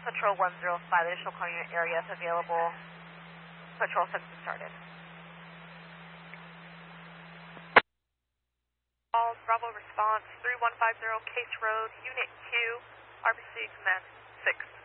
Patrol 105, additional call unit area if available. Patrol system started. All Bravo response 3150 Case Road, Unit Q, RBC command 6.